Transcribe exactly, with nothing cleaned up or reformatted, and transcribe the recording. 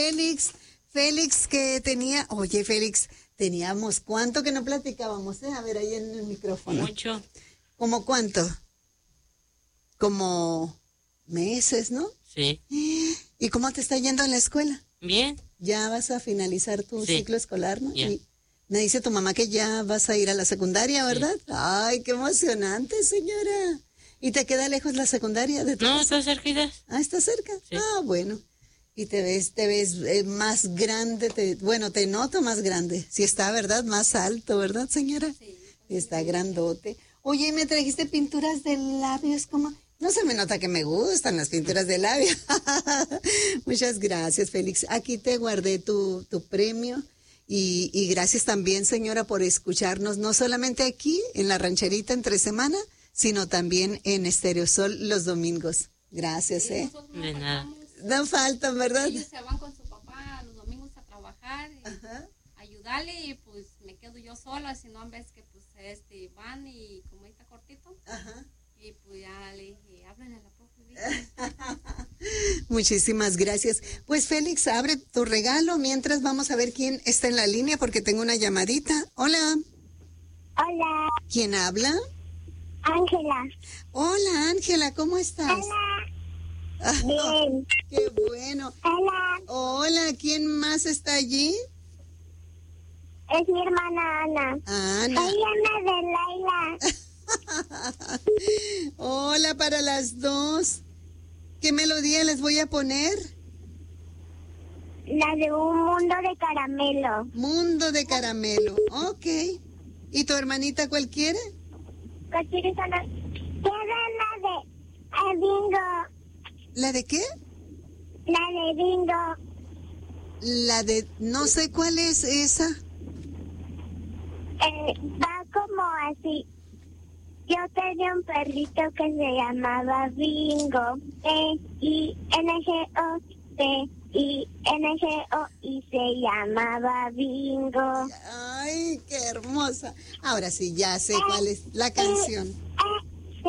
Félix, Félix que tenía, oye Félix, teníamos cuánto que no platicábamos, ¿eh? A ver, ahí en el micrófono. Mucho. ¿Cómo cuánto? Como meses, ¿no? Sí. ¿Y cómo te está yendo en la escuela? Bien. Ya vas a finalizar tu Sí. ciclo escolar, ¿no? Ya. Y me dice tu mamá que ya vas a ir a la secundaria, ¿verdad? Sí. Ay, qué emocionante, señora. ¿Y te queda lejos la secundaria de tu No, casa? está cerquita. Ah, ¿está cerca? Sí. Ah, bueno. Y te ves, te ves eh, más grande, te, bueno, te noto más grande. Sí está, ¿verdad? Más alto, ¿verdad, señora? Sí. Está grandote. Oye, ¿y me trajiste pinturas de labios? ¿Cómo? No se me nota que me gustan las pinturas de labios. Muchas gracias, Félix. Aquí te guardé tu, tu premio. Y, y gracias también, señora, por escucharnos, no solamente aquí, en la rancherita entre semana, sino también en Estéreo Sol los domingos. Gracias, Sí, ¿eh? nosotros no De nada. faltamos. No faltan, ¿verdad? Ellos se van con su papá los domingos a trabajar y Ajá. ayudarle y pues me quedo yo sola, si no ves que pues este van y como ahí está cortito Ajá. y pues ya le dije, háblenle a la profe. Muchísimas gracias. Pues Félix, abre tu regalo mientras vamos a ver quién está en la línea porque tengo una llamadita. Hola. Hola, ¿Quién habla? Ángela. Hola, Ángela, ¿cómo estás? Hola, bien. Qué bueno. Hola, Hola, ¿quién más está allí? es mi hermana Ana. Ana. Soy Ana de Laila. Hola para las dos. ¿Qué melodía les voy a poner? La de un mundo de caramelo. Mundo de caramelo. Ok. ¿Y tu hermanita cuál quiere? ¿Qué quieres, Ana? Quiero la de eh, bingo. ¿La de qué? La de bingo. La de... no sé cuál es esa. Eh, va como así. Yo tenía un perrito que se llamaba Bingo. B I N G O. B I N G O. Y se llamaba Bingo. Ay, qué hermosa. Ahora sí, ya sé cuál es la canción. Eh,